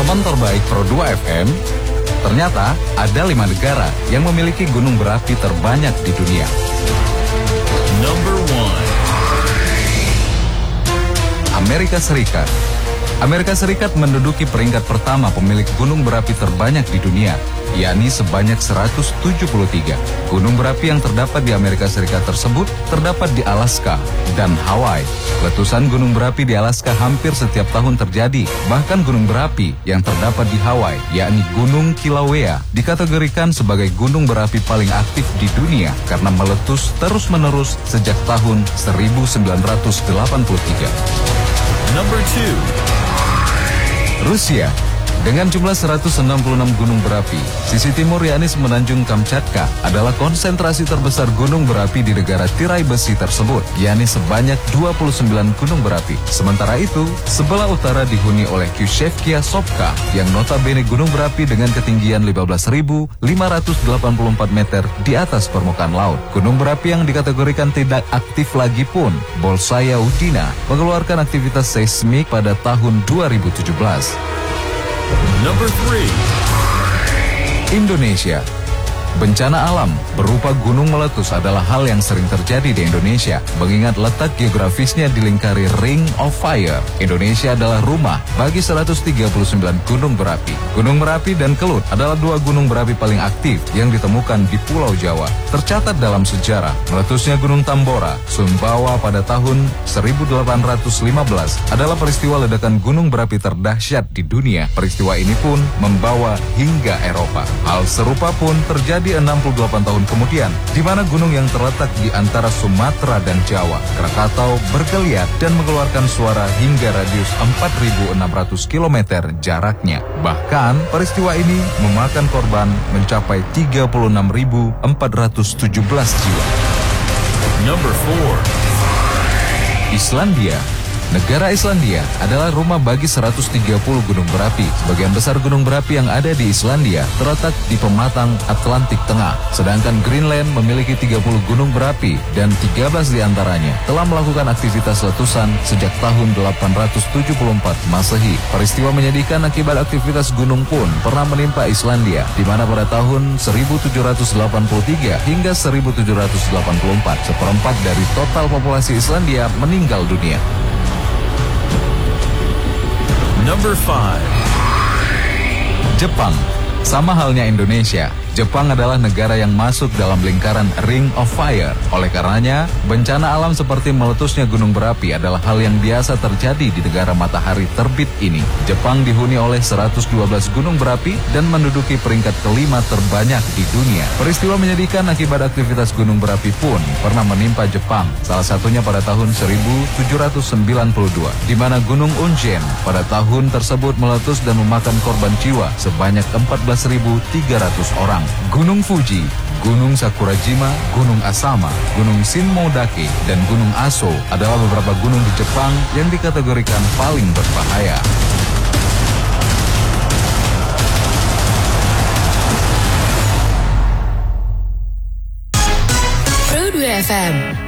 Teman terbaik Pro 2 FM, ternyata ada 5 negara yang memiliki gunung berapi terbanyak di dunia. Number 1. Amerika Serikat. Amerika Serikat menduduki peringkat pertama pemilik gunung berapi terbanyak di dunia, yakni sebanyak 173. Gunung berapi yang terdapat di Amerika Serikat tersebut terdapat di Alaska dan Hawaii. Letusan gunung berapi di Alaska hampir setiap tahun terjadi. Bahkan gunung berapi yang terdapat di Hawaii, yakni Gunung Kilauea, dikategorikan sebagai gunung berapi paling aktif di dunia karena meletus terus-menerus sejak tahun 1983. Number 2. Rusia. Dengan jumlah 166 gunung berapi, sisi timur yakni semenanjung Kamchatka adalah konsentrasi terbesar gunung berapi di negara tirai besi tersebut, yakni sebanyak 29 gunung berapi. Sementara itu, sebelah utara dihuni oleh Kyushavskaya Sopka yang notabene gunung berapi dengan ketinggian 15.584 meter di atas permukaan laut. Gunung berapi yang dikategorikan tidak aktif lagi pun, Bolshaya Udina, mengeluarkan aktivitas seismik pada tahun 2017. Number 3. Indonesia. Bencana alam berupa gunung meletus adalah hal yang sering terjadi di Indonesia, mengingat letak geografisnya dilingkari Ring of Fire. Indonesia adalah rumah bagi 139 gunung berapi. Gunung Merapi dan Kelut adalah dua gunung berapi paling aktif yang ditemukan di Pulau Jawa. Tercatat dalam sejarah, meletusnya Gunung Tambora, Sumbawa pada tahun 1815 adalah peristiwa ledakan gunung berapi terdahsyat di dunia. Peristiwa ini pun membawa hingga Eropa. Hal serupa pun terjadi 68 tahun kemudian, di mana gunung yang terletak di antara Sumatera dan Jawa, Krakatau, bergeliat dan mengeluarkan suara hingga radius 4.600 km jaraknya. Bahkan, peristiwa ini memakan korban mencapai 36.417 jiwa. Number 4. Islandia. Negara Islandia adalah rumah bagi 130 gunung berapi. Sebagian besar gunung berapi yang ada di Islandia terletak di pematang Atlantik Tengah. Sedangkan Greenland memiliki 30 gunung berapi dan 13 diantaranya telah melakukan aktivitas letusan sejak tahun 874 Masehi. Peristiwa menyedihkan akibat aktivitas gunung pun pernah menimpa Islandia, di mana pada tahun 1783 hingga 1784, seperempat dari total populasi Islandia meninggal dunia. Number 5. Jepang. Sama halnya Indonesia, Jepang adalah negara yang masuk dalam lingkaran Ring of Fire. Oleh karenanya, bencana alam seperti meletusnya gunung berapi adalah hal yang biasa terjadi di negara matahari terbit ini. Jepang dihuni oleh 112 gunung berapi dan menduduki peringkat kelima terbanyak di dunia. Peristiwa menyedihkan akibat aktivitas gunung berapi pun pernah menimpa Jepang, salah satunya pada tahun 1792, di mana Gunung Unzen pada tahun tersebut meletus dan memakan korban jiwa sebanyak 14.300 orang. Gunung Fuji, Gunung Sakurajima, Gunung Asama, Gunung Shinmodake, dan Gunung Aso adalah beberapa gunung di Jepang yang dikategorikan paling berbahaya. Pro 2 FM.